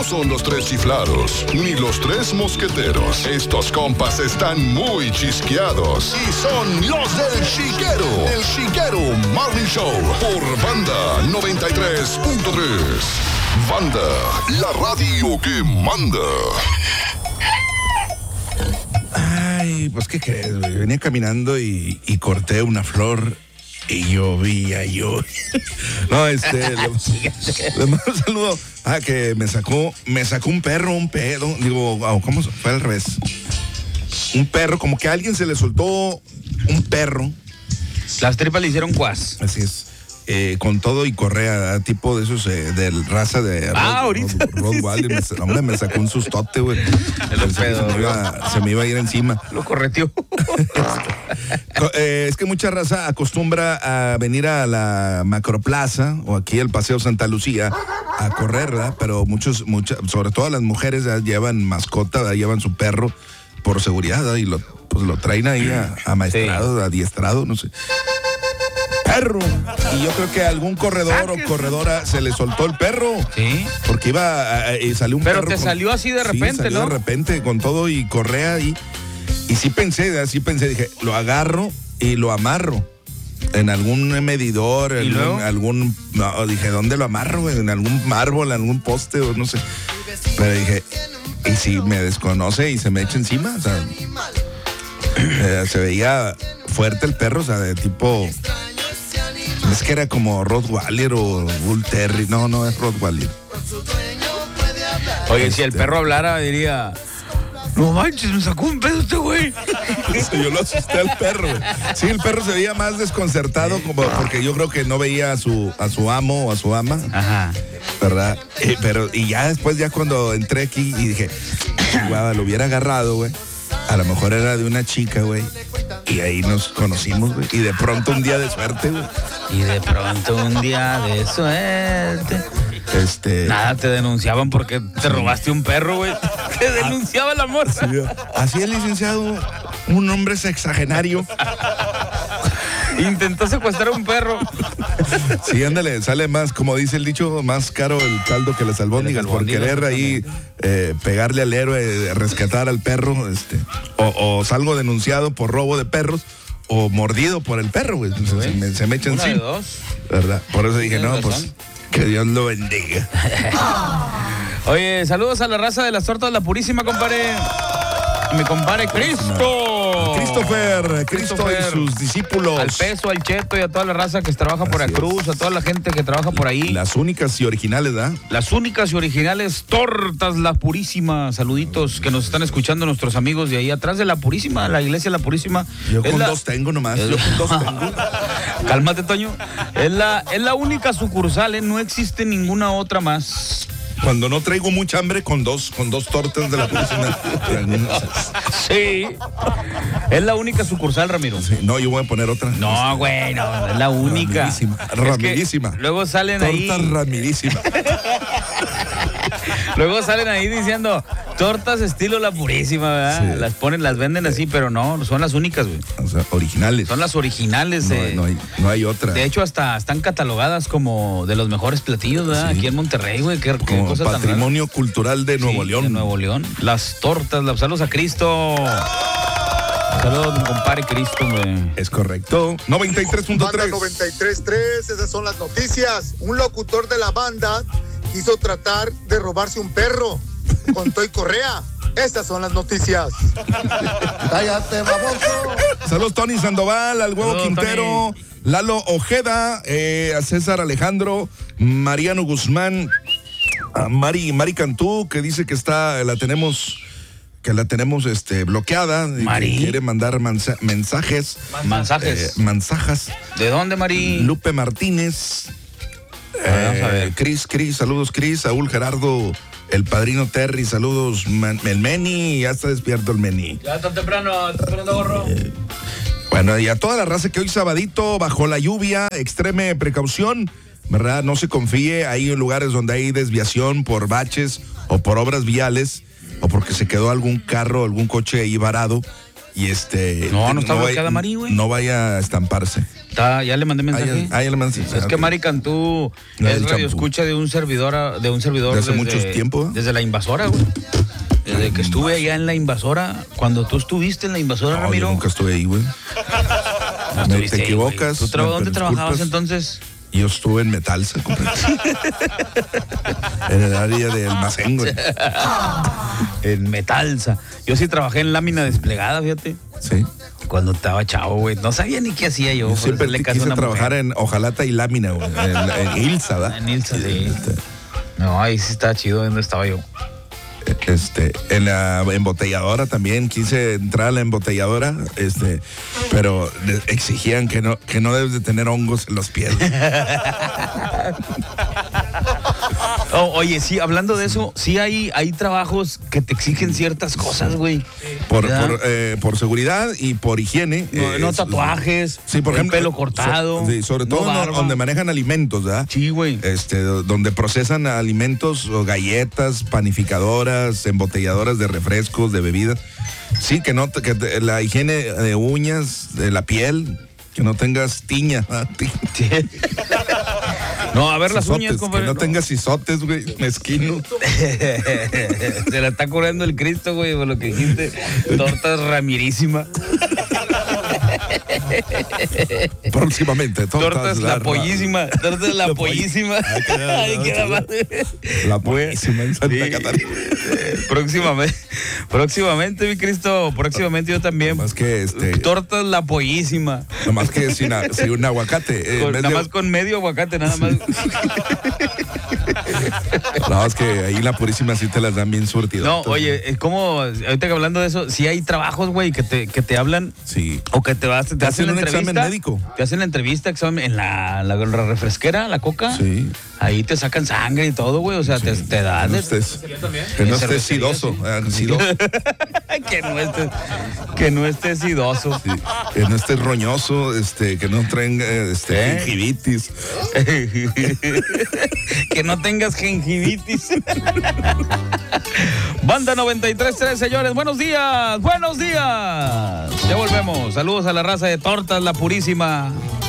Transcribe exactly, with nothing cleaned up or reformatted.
no son los tres chiflados, ni los tres mosqueteros. Estos compas están muy chisqueados y son los del Chiquero. El Chiquero Morning Show por Banda noventa y tres punto tres. Banda, la radio que manda. Ay, pues ¿qué crees, güey? Venía caminando y, y corté una flor y llovía yo. No, este, le, le mando un saludo. Ah, que me sacó, me sacó un perro, un pedo. Digo, wow, ¿cómo fue al revés? Un perro, como que a alguien se le soltó un perro. Las tripas le hicieron cuas. Así es. Eh, con todo y correa, tipo de esos eh, de raza de ah, Rod, ahorita Rod, Rod me, hombre, me sacó un sustote, güey. Se, se, me iba, se me iba a ir encima. Lo correteó. eh, es que mucha raza acostumbra a venir a la Macroplaza o aquí al Paseo Santa Lucía a correr, ¿verdad? Pero muchos, muchas, sobre todo las mujeres ya llevan mascota, ¿verdad? Llevan su perro por seguridad, ¿verdad? Y lo, pues lo traen ahí a, amaestrado, sí. adiestrado, no sé. Perro. Y yo creo que a algún corredor o corredora se le soltó el perro. Sí. Porque iba y salió un Pero perro. Pero te con, salió así de repente, sí, salió ¿no? de repente con todo y correa y y sí pensé, así pensé, dije, lo agarro y lo amarro en algún medidor, en algún, algún no, dije, ¿dónde lo amarro? En algún árbol, en algún poste o no sé. Pero dije, ¿y si me desconoce y se me echa encima? O sea, eh, se veía fuerte el perro, o sea, de tipo. Es que era como Rottweiler o Bull Terry. No, no es Rottweiler. Oye, este, si el perro hablara, diría: no manches, me sacó un pedo este güey. Yo lo asusté al perro. Sí, el perro se veía más desconcertado como porque yo creo que no veía a su a su amo o a su ama. Ajá. ¿Verdad? Eh, pero, y ya después, ya cuando entré aquí y dije, guau, lo hubiera agarrado, güey. A lo mejor era de una chica, güey. Y ahí nos conocimos, güey. Y de pronto un día de suerte, güey. Y de pronto un día de suerte. Este. Nada, te denunciaban porque te robaste un perro, güey. Te denunciaba la morsa. Sí, así el licenciado, un hombre sexagenario. Intentó secuestrar a un perro. Sí, ándale, sale más, como dice el dicho, más caro el caldo que las albóndigas, por querer ahí eh, pegarle al héroe, rescatar al perro, este, o, o salgo denunciado por robo de perros, o mordido por el perro, güey. Se, se, me, se me echa encima. ¿Verdad? Por eso dije, no, razón. Pues, que Dios lo bendiga. Oye, saludos a la raza de las tortas La Purísima, compadre. Mi compadre Cristo. Christopher, Cristo y sus discípulos. Al Peso, al Cheto y a toda la raza que trabaja por Veracruz, a toda la gente que trabaja por ahí. Las únicas y originales, ¿verdad? Las únicas y originales tortas La Purísima. Saluditos que nos están escuchando nuestros amigos de ahí atrás de La Purísima, la iglesia La Purísima. Yo con la... dos tengo nomás. Yo con dos tengo. Cálmate, Toño. Es la, es la única sucursal, ¿eh? No existe ninguna otra más. Cuando no traigo mucha hambre, con dos, con dos tortas de La Purísima. Sí. Es la única sucursal, Ramiro. Sí, no, yo voy a poner otra. No, güey, no, es la única. Ramirísima. Ramirísima. Es que luego salen Torta ahí. Torta ramirísima. Luego salen ahí diciendo tortas estilo La Purísima, ¿verdad? Sí. Las ponen, las venden así, pero no, son las únicas, güey. O sea, originales. Son las originales. No, eh. no, hay, no hay otra. De hecho, hasta están catalogadas como de los mejores platillos, ¿verdad? Sí. Aquí en Monterrey, güey. Qué, qué como cosa patrimonio tan cultural de Nuevo sí, León. De Nuevo León. Las tortas, las saludos a Cristo. Saludos, mi compadre Cristo, güey. Es correcto. noventa y tres punto tres. noventa y tres punto tres, esas son las noticias. Un locutor de la banda quiso tratar de robarse un perro con Toy Correa. Estas son las noticias. Cállate, baboso. Saludos, Tony Sandoval, al Huevo Saludos, Quintero, Tony. Lalo Ojeda, eh, a César Alejandro, Mariano Guzmán, a Mari, Mari Cantú, que dice que está, la tenemos, que la tenemos este, bloqueada. Mari. Que quiere mandar mansa, mensajes. Mensajes. Eh, mensajes. ¿De dónde, Mari? Lupe Martínez. Eh, a ver. Cris, Cris, saludos, Cris, Saúl Gerardo. El padrino Terry, saludos, man, el Meni, ya está despierto el Meni. Ya está temprano, está poniendo gorro. Eh, bueno, y a toda la raza que hoy sabadito, bajo la lluvia, extreme precaución, ¿verdad? No se confíe, hay lugares donde hay desviación por baches o por obras viales, o porque se quedó algún carro, algún coche ahí varado. Y este. No, no está bloqueada Mari, güey. No vaya a estamparse. Está, ya le mandé mensaje. Ah, ya, ah, ya le mandé mensaje. Es que Mari Cantú No, es el radio champú. escucha de un servidor, de un servidor De hace desde, mucho tiempo, ¿eh? Desde la invasora, güey. Desde que estuve allá en la invasora, cuando tú estuviste en la invasora, No, Ramiro. yo nunca estuve ahí, güey. No Me- estuviste te ahí, equivocas. güey. ¿Tú tra- me ¿Dónde disculpas. trabajabas entonces? Yo estuve en Metalsa, compadre. En el área de almacén, güey. En Metalsa. Yo sí trabajé en lámina desplegada, fíjate. Sí. Cuando estaba chavo, güey. No sabía ni qué hacía yo. Yo por siempre hacerle te caso a quise una trabajar mujer. en hojalata y lámina, güey. En, en Ilsa, ¿verdad? En Ilsa, sí. Este, No, ahí sí estaba chido donde estaba yo. Este, en la embotelladora también quise entrar a la embotelladora, este, pero de- exigían que no, que no debes de tener hongos en los pies. Oh, oye, sí, hablando de eso, sí hay, hay trabajos que te exigen ciertas cosas, güey. Por, ¿Verdad? por, eh, por seguridad y por higiene. No, eh, no es- tatuajes, Sí, por el ejemplo. pelo cortado, so- sí, sobre no todo no- barba. donde manejan alimentos, ¿verdad? Sí, güey. Este, do- donde procesan alimentos, o galletas, panificadoras, embotelladoras de refrescos, de bebidas. Sí, que no, te- que te- la higiene de uñas, de la piel, que no tengas tiña. ¿verdad? Sí. No, a ver las Sisotes, uñas, compadre. que no tengas sisotes, güey, mezquino. Se la está curando el Cristo, güey, por lo que dijiste. Tortas Ramirísima. Próximamente, Tortas la, ra- pollísima. Tortas la, La pollísima. poll- Ay, queda más. La pollísima en Santa Sí. Catarina. Próximamente, próximamente, mi Cristo, próximamente yo también. Más que este, Tortas la pollísima. nomás que sin, a- sin un aguacate. eh, en Con- vez nada de- más con medio aguacate, nada más. No, es que ahí la purísima sí te las dan bien surtidas. No, oye, es como, ahorita que hablando de eso, si hay trabajos, güey, que te, que te hablan Sí. o que te vas, te, Te hacen hacen la un entrevista. examen médico. Te hacen la entrevista, examen en la, la, la refresquera, la coca. Sí. Ahí te sacan sangre y todo, güey. O sea, te, te Que dan. no estés, que no En estés cervecería, sidoso. sí. eh, sidoso, que no estés, que no estés idoso. sí, que no estés roñoso, este, que no tenga este, ¿Eh? gingivitis. Que no tengas gingivitis. Banda noventa y tres punto tres, señores. Buenos días, buenos días. Ya volvemos. Saludos a la raza de Tortas La Purísima.